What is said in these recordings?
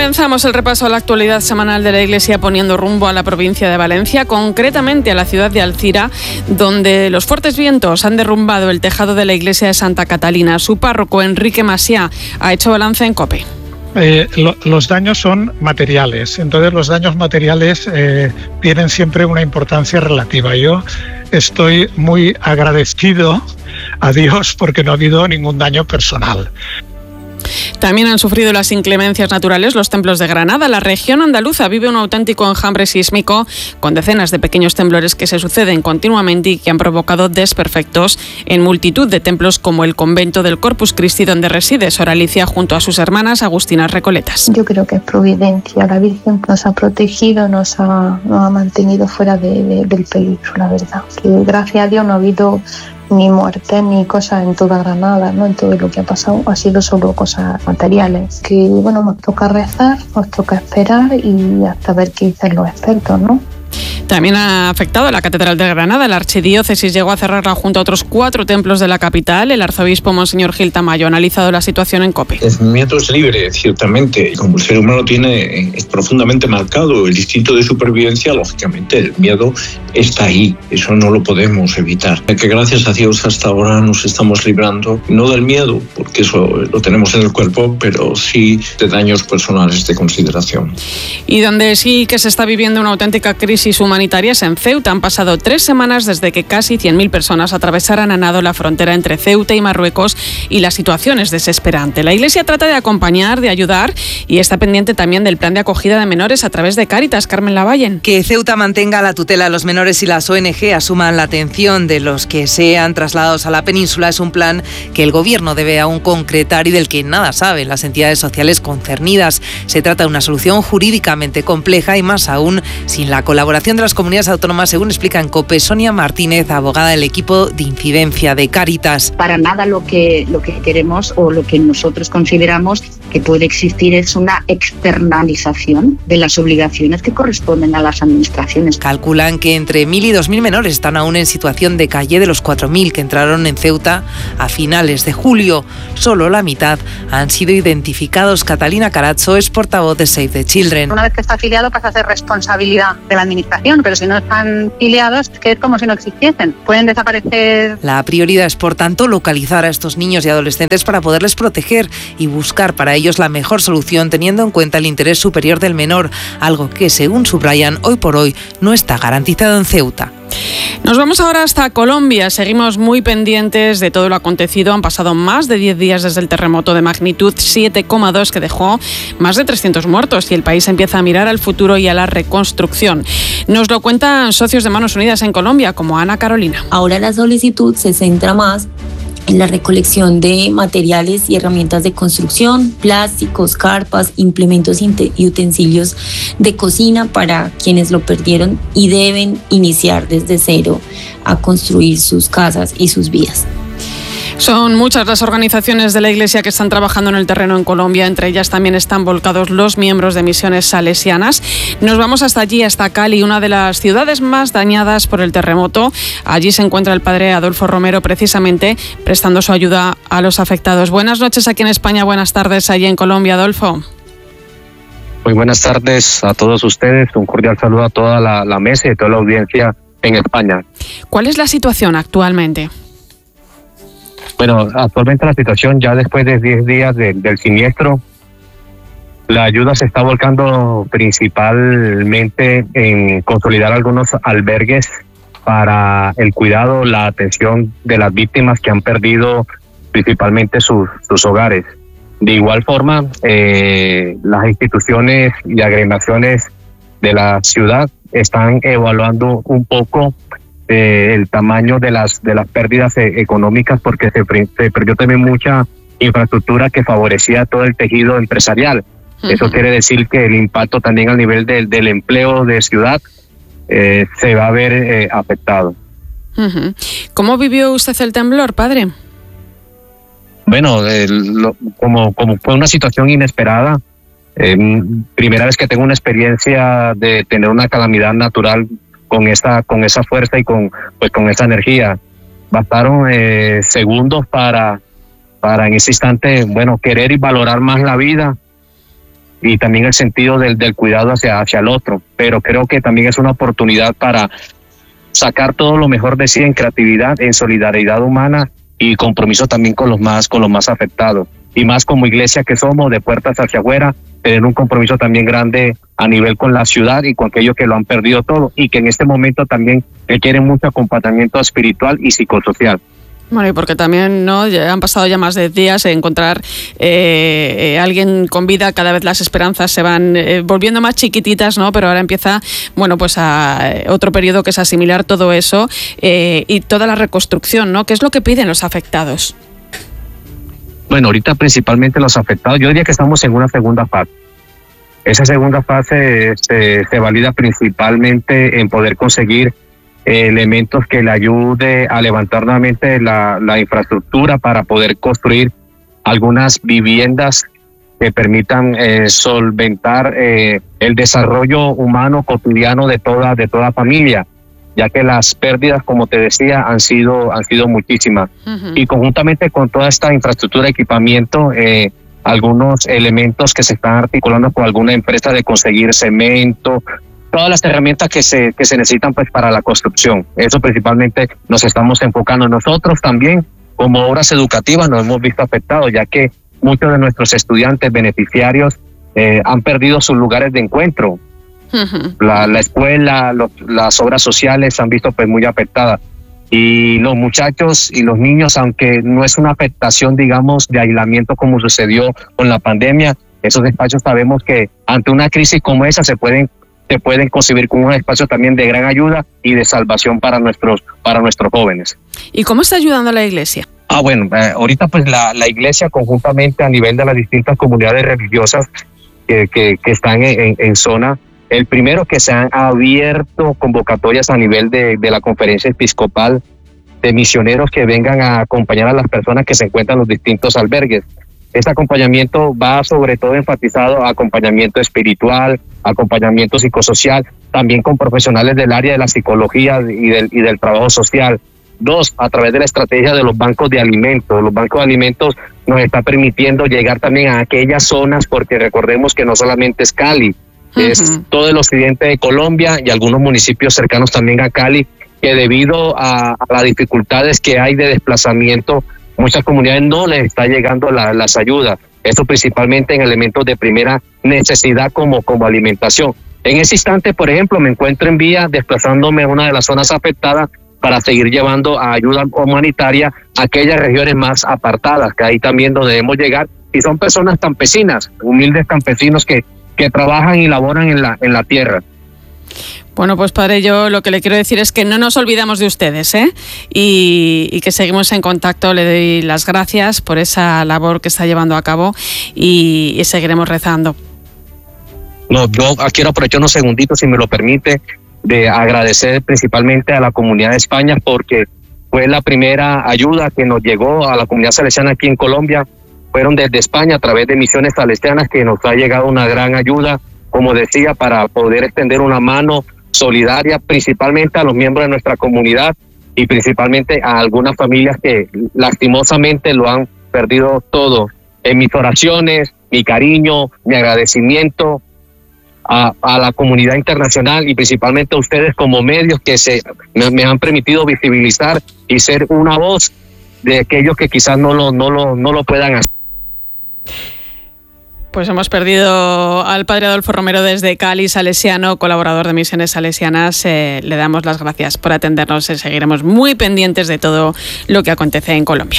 Comenzamos el repaso a la actualidad semanal de la Iglesia poniendo rumbo a la provincia de Valencia, concretamente a la ciudad de Alcira, donde los fuertes vientos han derrumbado el tejado de la iglesia de Santa Catalina. Su párroco, Enrique Masià, ha hecho balance en COPE. Los daños son materiales, entonces los daños materiales tienen siempre una importancia relativa. Yo estoy muy agradecido a Dios porque no ha habido ningún daño personal. También han sufrido las inclemencias naturales los templos de Granada. La región andaluza vive un auténtico enjambre sísmico con decenas de pequeños temblores que se suceden continuamente y que han provocado desperfectos en multitud de templos como el convento del Corpus Christi donde reside Sor Alicia junto a sus hermanas agustinas recoletas. Yo creo que es providencia. La Virgen nos ha protegido, nos ha mantenido fuera del peligro, la verdad. Que gracias a Dios no ha habido ni muertes ni cosas en toda Granada, ¿no? En todo lo que ha pasado ha sido solo cosas materiales. Que bueno, nos toca rezar, nos toca esperar y hasta ver qué dicen los expertos, ¿no? También ha afectado a la Catedral de Granada. La archidiócesis llegó a cerrarla junto a otros 4 templos de la capital. El arzobispo Monseñor Gil Tamayo ha analizado la situación en COPE. El miedo es libre, ciertamente. Como el ser humano es profundamente marcado el instinto de supervivencia, lógicamente el miedo está ahí. Eso no lo podemos evitar. Que gracias a Dios hasta ahora nos estamos librando, no del miedo, porque eso lo tenemos en el cuerpo, pero sí de daños personales de consideración. Y donde sí que se está viviendo una auténtica crisis humanitarias en Ceuta. Han pasado 3 semanas desde que casi 100.000 personas atravesaran a nado la frontera entre Ceuta y Marruecos y la situación es desesperante. La Iglesia trata de acompañar, de ayudar y está pendiente también del plan de acogida de menores a través de Cáritas. Carmen Lavallen. Que Ceuta mantenga la tutela a los menores y las ONG asuman la atención de los que sean trasladados a la península es un plan que el Gobierno debe aún concretar y del que nada saben las entidades sociales concernidas. Se trata de una solución jurídicamente compleja y más aún sin la colaboración de las comunidades autónomas, según explica en COPE Sonia Martínez, abogada del equipo de incidencia de Cáritas. Para nada lo que queremos o lo que nosotros consideramos que puede existir es una externalización de las obligaciones que corresponden a las administraciones. Calculan que entre 1.000 y 2.000 menores están aún en situación de calle de los 4.000 que entraron en Ceuta a finales de julio. Solo la mitad han sido identificados. Catalina Carazo es portavoz de Save the Children. Una vez que está afiliado pasa a ser responsabilidad de la administración, pero si no están afiliados es que es como si no existiesen. Pueden desaparecer. La prioridad es, por tanto, localizar a estos niños y adolescentes para poderles proteger y buscar para ellos la mejor solución teniendo en cuenta el interés superior del menor, algo que, según subrayan, hoy por hoy no está garantizado en Ceuta. Nos vamos ahora hasta Colombia. Seguimos muy pendientes de todo lo acontecido. Han pasado más de 10 días desde el terremoto de magnitud 7,2 que dejó más de 300 muertos y el país empieza a mirar al futuro y a la reconstrucción. Nos lo cuentan socios de Manos Unidas en Colombia, como Ana Carolina. Ahora la solicitud se centra más en la recolección de materiales y herramientas de construcción, plásticos, carpas, implementos y utensilios de cocina para quienes lo perdieron y deben iniciar desde cero a construir sus casas y sus vidas. Son muchas las organizaciones de la Iglesia que están trabajando en el terreno en Colombia. Entre ellas también están volcados los miembros de misiones salesianas. Nos vamos hasta allí, hasta Cali, una de las ciudades más dañadas por el terremoto. Allí se encuentra el padre Adolfo Romero, precisamente prestando su ayuda a los afectados. Buenas noches aquí en España, buenas tardes allí en Colombia, Adolfo. Muy buenas tardes a todos ustedes. Un cordial saludo a toda la mesa y a toda la audiencia en España. ¿Cuál es la situación actualmente? Bueno, actualmente la situación, ya después de 10 días del siniestro, la ayuda se está volcando principalmente en consolidar algunos albergues para el cuidado, la atención de las víctimas que han perdido principalmente sus hogares. De igual forma, las instituciones y agremiaciones de la ciudad están evaluando un poco el tamaño de las pérdidas económicas, porque se perdió también mucha infraestructura que favorecía todo el tejido empresarial. Uh-huh. Eso quiere decir que el impacto también al nivel del empleo de ciudad se va a ver afectado. Uh-huh. ¿Cómo vivió usted el temblor, padre? Bueno, como fue una situación inesperada, primera vez que tengo una experiencia de tener una calamidad natural con esa fuerza y con esa energía. Bastaron segundos para en ese instante, querer y valorar más la vida y también el sentido del cuidado hacia el otro, pero creo que también es una oportunidad para sacar todo lo mejor de sí en creatividad, en solidaridad humana y compromiso también con los más afectados, y más como iglesia que somos, de puertas hacia afuera, tener un compromiso también grande a nivel con la ciudad y con aquellos que lo han perdido todo y que en este momento también requieren mucho acompañamiento espiritual y psicosocial. Bueno, y porque también, ¿no?, ya han pasado ya más de días de encontrar alguien con vida, cada vez las esperanzas se van volviendo más chiquititas, ¿no? Pero ahora empieza, bueno, pues a otro periodo que es asimilar todo eso y toda la reconstrucción, ¿no? ¿Qué es lo que piden los afectados? Bueno, ahorita principalmente los afectados, yo diría que estamos en una segunda fase. Esa segunda fase se valida principalmente en poder conseguir elementos que le ayude a levantar nuevamente la infraestructura para poder construir algunas viviendas que permitan solventar el desarrollo humano cotidiano de toda familia, ya que las pérdidas, como te decía, han sido muchísimas. Uh-huh. Y conjuntamente con toda esta infraestructura de equipamiento, algunos elementos que se están articulando con alguna empresa de conseguir cemento, todas las herramientas que se necesitan pues para la construcción. Eso principalmente nos estamos enfocando. Nosotros también, como obras educativas, nos hemos visto afectados, ya que muchos de nuestros estudiantes beneficiarios han perdido sus lugares de encuentro. Uh-huh. La escuela, las obras sociales se han visto pues muy afectadas. Y los muchachos y los niños, aunque no es una afectación, digamos, de aislamiento como sucedió con la pandemia, esos despachos sabemos que ante una crisis como esa se pueden concebir como un espacio también de gran ayuda y de salvación para nuestros jóvenes. ¿Y cómo está ayudando la Iglesia? Bueno, ahorita pues la Iglesia conjuntamente a nivel de las distintas comunidades religiosas que están en zona, el primero que se han abierto convocatorias a nivel de la conferencia episcopal de misioneros que vengan a acompañar a las personas que se encuentran en los distintos albergues. Este acompañamiento va sobre todo enfatizado a acompañamiento espiritual, acompañamiento psicosocial, también con profesionales del área de la psicología y del trabajo social. 2, a través de la estrategia de los bancos de alimentos. Los bancos de alimentos nos está permitiendo llegar también a aquellas zonas, porque recordemos que no solamente es Cali, uh-huh, es todo el occidente de Colombia y algunos municipios cercanos también a Cali, que debido a las dificultades que hay de desplazamiento, muchas comunidades no les está llegando las ayudas. Esto principalmente en elementos de primera necesidad como alimentación. En ese instante, por ejemplo, me encuentro en vía desplazándome a una de las zonas afectadas para seguir llevando ayuda humanitaria a aquellas regiones más apartadas, que ahí también donde debemos llegar. Y son personas campesinas, humildes campesinos que trabajan y laboran en la tierra. Bueno, pues padre, yo lo que le quiero decir es que no nos olvidamos de ustedes, y que seguimos en contacto. Le doy las gracias por esa labor que está llevando a cabo y seguiremos rezando. No, yo quiero aprovechar unos segunditos, si me lo permite, de agradecer principalmente a la comunidad de España, porque fue la primera ayuda que nos llegó a la comunidad salesiana aquí en Colombia. Fueron desde España a través de Misiones Salesianas que nos ha llegado una gran ayuda, como decía, para poder extender una mano solidaria principalmente a los miembros de nuestra comunidad y principalmente a algunas familias que lastimosamente lo han perdido todo. En mis oraciones, mi cariño, mi agradecimiento a la comunidad internacional y principalmente a ustedes como medios que me han permitido visibilizar y ser una voz de aquellos que quizás no lo puedan hacer. Pues hemos perdido al padre Adolfo Romero desde Cali, salesiano, colaborador de Misiones Salesianas. Le damos las gracias por atendernos y seguiremos muy pendientes de todo lo que acontece en Colombia.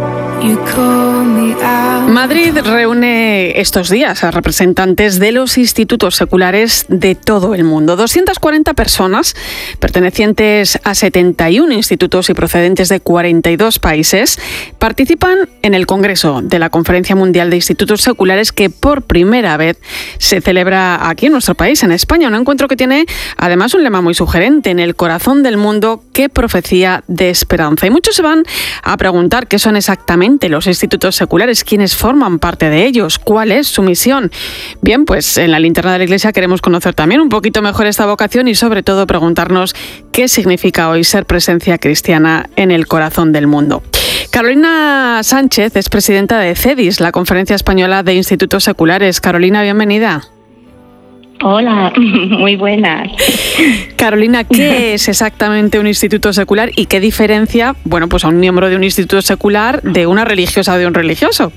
Madrid reúne estos días a representantes de los institutos seculares de todo el mundo. 240 personas pertenecientes a 71 institutos y procedentes de 42 países participan en el Congreso de la Conferencia Mundial de Institutos Seculares, que por primera vez se celebra aquí en nuestro país, en España. Un encuentro que tiene además un lema muy sugerente: en el corazón del mundo, qué profecía de esperanza. Y muchos se van a preguntar qué son exactamente los institutos seculares, quiénes forman parte de ellos, cuál es su misión. Bien, pues en la linterna de la Iglesia queremos conocer también un poquito mejor esta vocación y sobre todo preguntarnos qué significa hoy ser presencia cristiana en el corazón del mundo. Carolina Sánchez es presidenta de CEDIS, la Conferencia Española de Institutos Seculares. Carolina, bienvenida. Hola, muy buenas. Carolina, ¿qué es exactamente un instituto secular y qué diferencia, bueno, pues a un miembro de un instituto secular de una religiosa o de un religioso?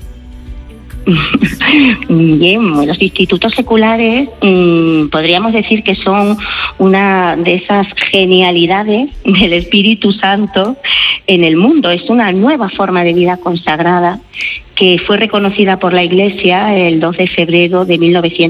Bien, los institutos seculares podríamos decir que son una de esas genialidades del Espíritu Santo en el mundo. Es una nueva forma de vida consagrada que fue reconocida por la Iglesia el 2 de febrero de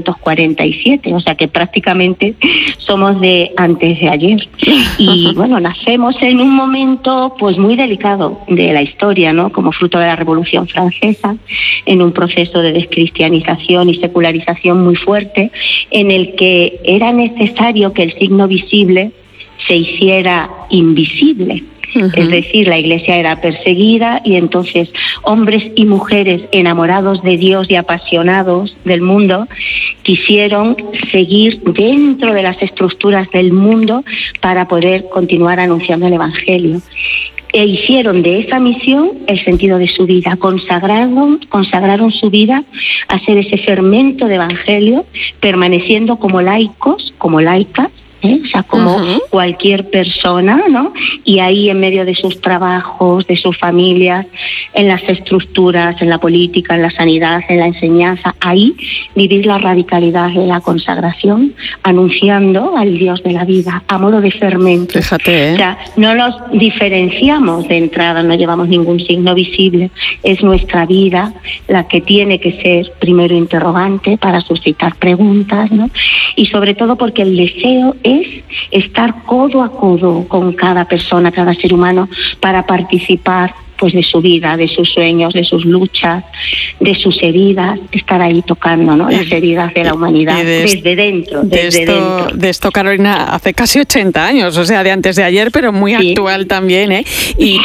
1947, o sea que prácticamente somos de antes de ayer. Y bueno, nacemos en un momento pues muy delicado de la historia, ¿no? Como fruto de la Revolución Francesa, en un proceso de descristianización y secularización muy fuerte, en el que era necesario que el signo visible se hiciera invisible. Es decir, la Iglesia era perseguida y entonces hombres y mujeres enamorados de Dios y apasionados del mundo quisieron seguir dentro de las estructuras del mundo para poder continuar anunciando el Evangelio. E hicieron de esa misión el sentido de su vida, consagraron su vida a ser ese fermento de Evangelio, permaneciendo como laicos, como laicas, o sea, como cualquier persona, ¿no? Y ahí en medio de sus trabajos, de sus familias, en las estructuras, en la política, en la sanidad, en la enseñanza, ahí vivir la radicalidad de la consagración, anunciando al Dios de la vida, a modo de fermento. Fíjate, O sea, no los diferenciamos de entrada, no llevamos ningún signo visible, es nuestra vida la que tiene que ser primero interrogante para suscitar preguntas, ¿no? Y sobre todo porque el deseo es estar codo a codo con cada persona, cada ser humano, para participar pues de su vida, de sus sueños, de sus luchas, de sus heridas, estar ahí tocando, ¿no? Las heridas de la humanidad desde dentro. De esto, Carolina, hace casi 80 años, o sea, de antes de ayer, pero muy actual también, ¿eh? Y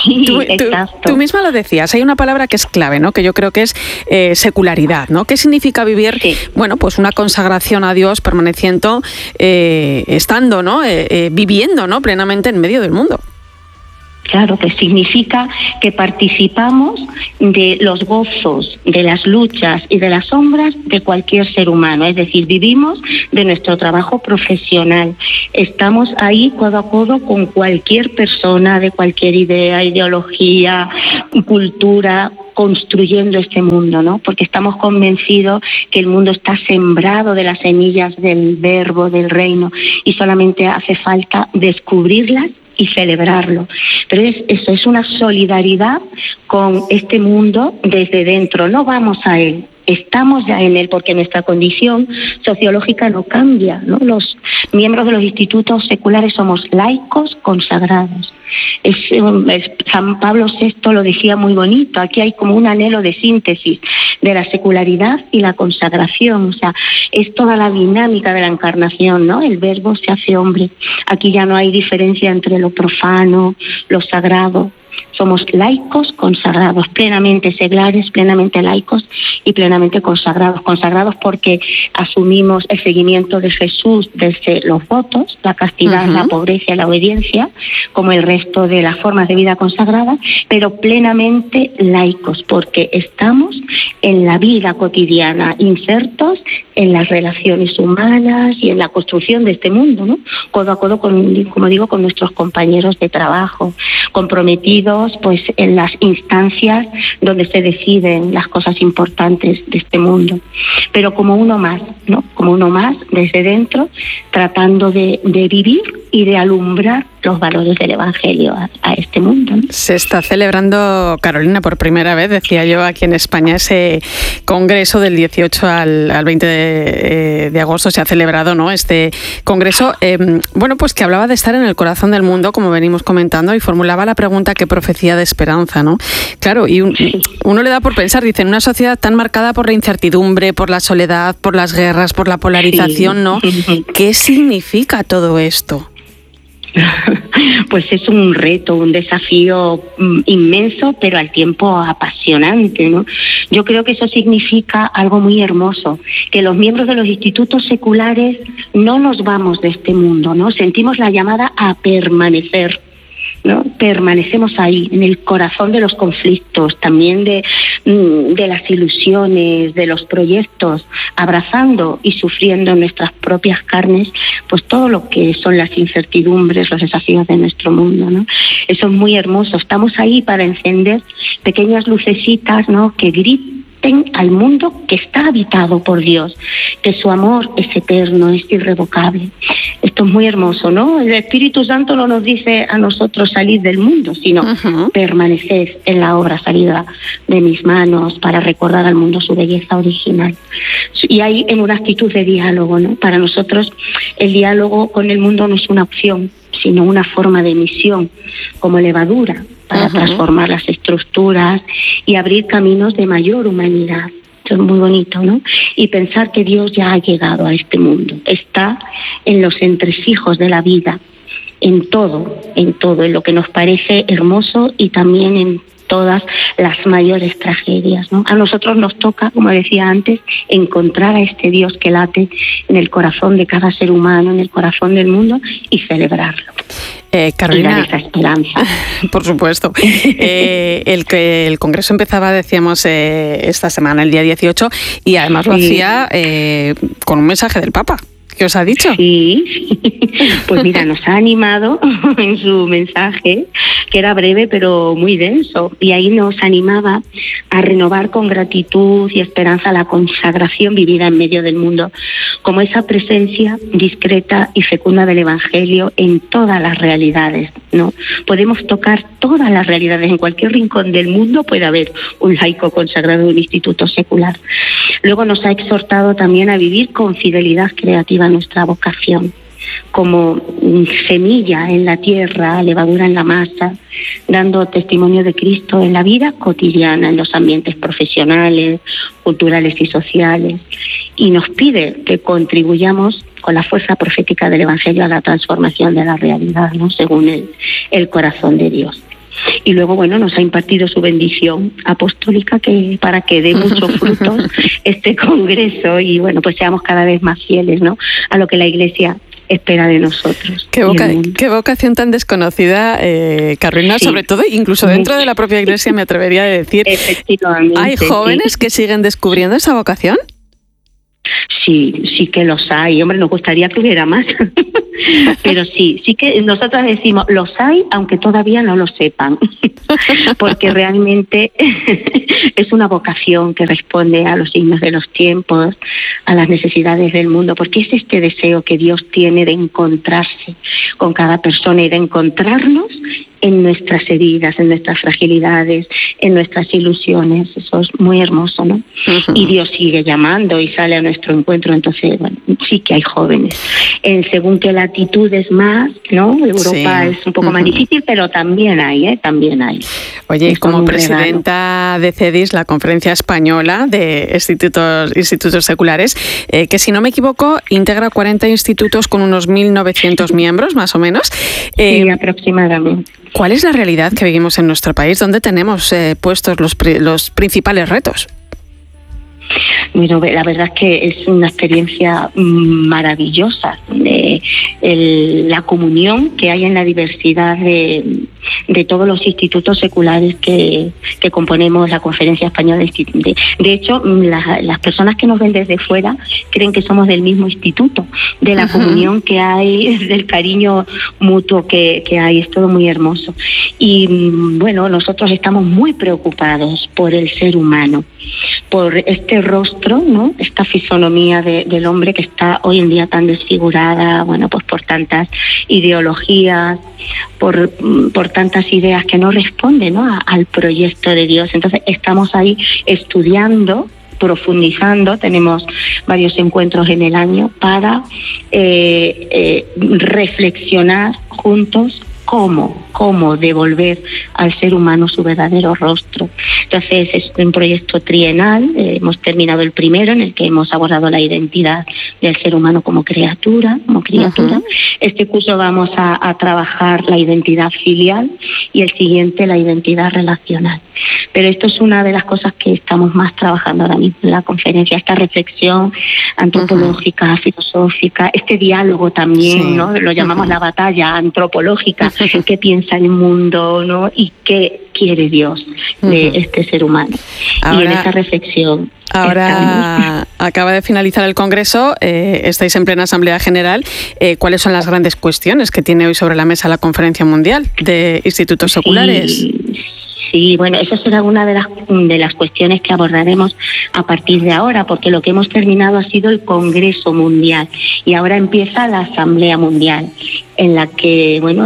tú misma lo decías, hay una palabra que es clave, ¿no? Que yo creo que es secularidad, ¿no? ¿Qué significa vivir, bueno, pues una consagración a Dios permaneciendo, estando, ¿no? Viviendo, ¿no? Plenamente en medio del mundo. Claro, que significa que participamos de los gozos, de las luchas y de las sombras de cualquier ser humano. Es decir, vivimos de nuestro trabajo profesional. Estamos ahí codo a codo con cualquier persona de cualquier idea, ideología, cultura, construyendo este mundo, ¿no? Porque estamos convencidos que el mundo está sembrado de las semillas del verbo, del reino, y solamente hace falta descubrirlas y celebrarlo. Pero eso es una solidaridad con este mundo desde dentro, no vamos a él, estamos ya en él, porque nuestra condición sociológica no cambia, ¿no? Los miembros de los institutos seculares somos laicos consagrados. San Pablo VI lo decía muy bonito, aquí hay como un anhelo de síntesis de la secularidad y la consagración, o sea, es toda la dinámica de la encarnación, ¿no? El verbo se hace hombre, aquí ya no hay diferencia entre lo profano, lo sagrado. Somos laicos consagrados, plenamente seglares, plenamente laicos y plenamente consagrados. Consagrados porque asumimos el seguimiento de Jesús desde los votos, la castidad, la pobreza y la obediencia, como el resto de las formas de vida consagradas, pero plenamente laicos porque estamos en la vida cotidiana, insertos en las relaciones humanas y en la construcción de este mundo, ¿no? Codo a codo, como digo, con nuestros compañeros de trabajo, comprometidos pues en las instancias donde se deciden las cosas importantes de este mundo, pero como uno más, ¿no? Como uno más desde dentro, tratando de vivir y de alumbrar los valores del Evangelio a este mundo, ¿no? Se está celebrando, Carolina, por primera vez, decía yo, aquí en España, ese congreso del 18 al 20 de agosto se ha celebrado, ¿no? Este congreso, bueno, pues que hablaba de estar en el corazón del mundo, como venimos comentando, y formulaba la pregunta: ¿qué profecía de esperanza, ¿no? Claro, y uno le da por pensar, dice, en una sociedad tan marcada por la incertidumbre, por la soledad, por las guerras, por la polarización, ¿no? ¿Qué significa todo esto? Pues es un reto, un desafío inmenso, pero al tiempo apasionante, ¿no? Yo creo que eso significa algo muy hermoso, que los miembros de los institutos seculares no nos vamos de este mundo, ¿no? Sentimos la llamada a permanecer. ¿no? Permanecemos ahí, en el corazón de los conflictos, también de las ilusiones, de los proyectos, abrazando y sufriendo en nuestras propias carnes, pues todo lo que son las incertidumbres, los desafíos de nuestro mundo, ¿no? Eso es muy hermoso. Estamos ahí para encender pequeñas lucecitas, ¿no? Que griten al mundo que está habitado por Dios, que su amor es eterno, es irrevocable. Esto es muy hermoso, ¿no? El Espíritu Santo no nos dice a nosotros salir del mundo, sino permanecer en la obra salida de mis manos para recordar al mundo su belleza original. Y hay en una actitud de diálogo, ¿no? Para nosotros el diálogo con el mundo no es una opción, sino una forma de misión, como levadura, para transformar las estructuras y abrir caminos de mayor humanidad. Esto es muy bonito, ¿no? Y pensar que Dios ya ha llegado a este mundo, está en los entresijos de la vida, en todo, en lo que nos parece hermoso y también en todas las mayores tragedias, ¿no? A nosotros nos toca, como decía antes, encontrar a este Dios que late en el corazón de cada ser humano, en el corazón del mundo, y celebrarlo. Carolina, y dar esa esperanza. Por supuesto. El Congreso empezaba, decíamos, esta semana, el día 18, y además lo hacía con un mensaje del Papa. ¿Qué os ha dicho? Sí, pues mira, nos ha animado en su mensaje, que era breve pero muy denso, y ahí nos animaba a renovar con gratitud y esperanza la consagración vivida en medio del mundo, como esa presencia discreta y fecunda del Evangelio en todas las realidades, ¿no? Podemos tocar todas las realidades, en cualquier rincón del mundo puede haber un laico consagrado en un instituto secular. Luego nos ha exhortado también a vivir con fidelidad creativa nuestra vocación, como semilla en la tierra, levadura en la masa, dando testimonio de Cristo en la vida cotidiana, en los ambientes profesionales, culturales y sociales. Y nos pide que contribuyamos con la fuerza profética del Evangelio a la transformación de la realidad, ¿no? Según el corazón de Dios. Y luego, bueno, nos ha impartido su bendición apostólica para que dé muchos frutos este congreso y, bueno, pues seamos cada vez más fieles, ¿no?, a lo que la Iglesia espera de nosotros. Qué vocación tan desconocida, Carolina, sí, sobre todo, incluso dentro de la propia Iglesia, me atrevería a decir. Efectivamente. ¿Hay jóvenes que siguen descubriendo esa vocación? Sí que los hay. Hombre, nos gustaría que hubiera más. Pero sí que nosotros decimos, los hay, aunque todavía no lo sepan. Porque realmente es una vocación que responde a los signos de los tiempos, a las necesidades del mundo, porque es este deseo que Dios tiene de encontrarse con cada persona y de encontrarnos en nuestras heridas, en nuestras fragilidades, en nuestras ilusiones. Eso es muy hermoso, ¿no? Y Dios sigue llamando y sale a nuestro encuentro. Entonces, bueno, sí que hay jóvenes. Según qué latitudes más, ¿no? Europa es un poco más difícil, pero también hay, también hay. Oye, como presidenta de CEDIS, la Conferencia Española de Institutos Seculares, que si no me equivoco, integra 40 institutos con unos 1.900 miembros, más o menos. Sí, aproximadamente. ¿Cuál es la realidad que vivimos en nuestro país? ¿Dónde tenemos puestos los principales retos? Bueno, la verdad es que es una experiencia maravillosa, la comunión que hay en la diversidad de todos los institutos seculares que componemos la Conferencia Española. De hecho, las personas que nos ven desde fuera creen que somos del mismo instituto, de la comunión que hay, del cariño mutuo que hay. Es todo muy hermoso. Y bueno, nosotros estamos muy preocupados por el ser humano, por este rostro, ¿no?, esta fisonomía del hombre que está hoy en día tan desfigurada, bueno, pues por tantas ideologías, por tantas ideas que no responden, ¿no?, al proyecto de Dios. Entonces estamos ahí estudiando, profundizando, tenemos varios encuentros en el año para reflexionar juntos cómo devolver al ser humano su verdadero rostro. Entonces es un proyecto trienal, hemos terminado el primero en el que hemos abordado la identidad del ser humano como criatura. Este curso vamos a trabajar la identidad filial y el siguiente la identidad relacional. Pero esto es una de las cosas que estamos más trabajando ahora mismo en la conferencia, esta reflexión antropológica, filosófica, este diálogo también, ¿no? Lo llamamos la batalla antropológica. ¿Qué piensa piensa el mundo, ¿no? Y qué quiere Dios de este ser humano. Y en esa reflexión ahora acaba de finalizar el Congreso, estáis en plena Asamblea General. ¿Cuáles son las grandes cuestiones que tiene hoy sobre la mesa la Conferencia Mundial de Institutos Seculares? Sí, bueno, esa será una de las cuestiones que abordaremos a partir de ahora, porque lo que hemos terminado ha sido el Congreso Mundial y ahora empieza la Asamblea Mundial, en la que, bueno,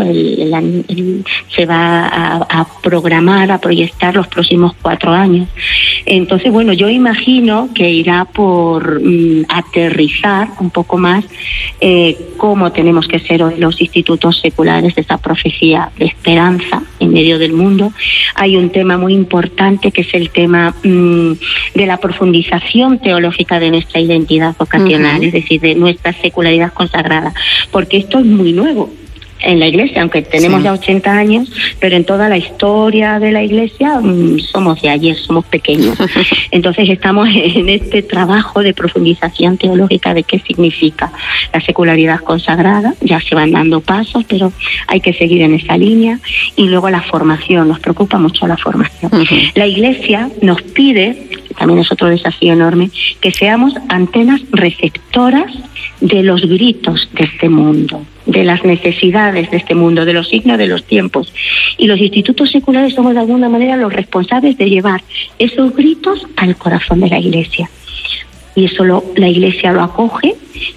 se va a programar, a proyectar los próximos 4 años. Entonces, bueno, yo imagino que irá por aterrizar un poco más cómo tenemos que ser hoy los institutos seculares, de esa profecía de esperanza en medio del mundo. Hay un tema muy importante que es el tema de la profundización teológica de nuestra identidad vocacional, es decir, de nuestra secularidad consagrada, porque esto es muy nuevo en la Iglesia, aunque tenemos ya 80 años, pero en toda la historia de la Iglesia somos de ayer, somos pequeños. Entonces estamos en este trabajo de profundización teológica de qué significa la secularidad consagrada. Ya se van dando pasos, pero hay que seguir en esa línea. Y luego la formación, nos preocupa mucho la formación. La Iglesia nos pide, también es otro desafío enorme, que seamos antenas receptoras de los gritos de este mundo, de las necesidades de este mundo, de los signos de los tiempos. Y los institutos seculares somos de alguna manera los responsables de llevar esos gritos al corazón de la Iglesia. Y eso la Iglesia lo acoge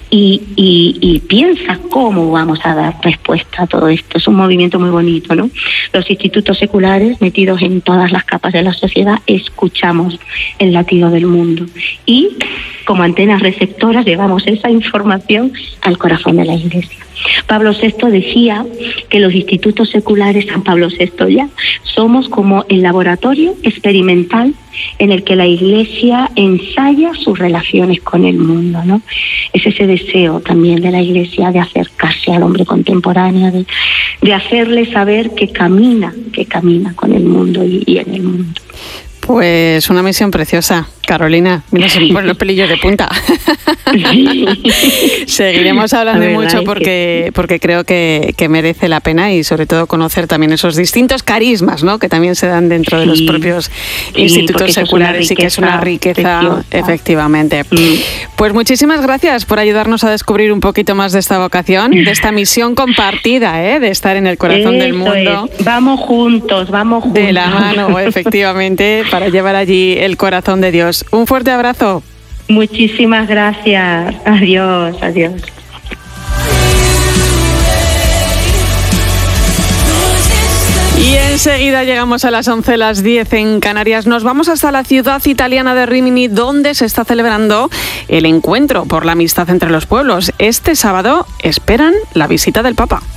y piensa cómo vamos a dar respuesta a todo esto. Es un movimiento muy bonito, ¿no? Los institutos seculares, metidos en todas las capas de la sociedad, escuchamos el latido del mundo y, como antenas receptoras, llevamos esa información al corazón de la Iglesia. Pablo VI decía que los institutos seculares, San Pablo VI ya, somos como el laboratorio experimental en el que la Iglesia ensaya sus relaciones con el mundo, ¿no? Es ese deseo también de la Iglesia de acercarse al hombre contemporáneo, de hacerle saber que camina con el mundo y en el mundo. Pues una misión preciosa, Carolina. Mira, se me ponen los pelillos de punta. Seguiremos hablando mucho porque creo que merece la pena, y sobre todo conocer también esos distintos carismas, ¿no?, que también se dan dentro de los propios institutos seculares, y que es una riqueza preciosa. Efectivamente. Pues muchísimas gracias por ayudarnos a descubrir un poquito más de esta vocación, de esta misión compartida, de estar en el corazón del mundo. Vamos juntos. De la mano, efectivamente, para llevar allí el corazón de Dios. Un fuerte abrazo. Muchísimas gracias. Adiós. Y enseguida llegamos a las 11, las 10 en Canarias. Nos vamos hasta la ciudad italiana de Rimini, donde se está celebrando el encuentro por la amistad entre los pueblos. Este sábado esperan la visita del Papa.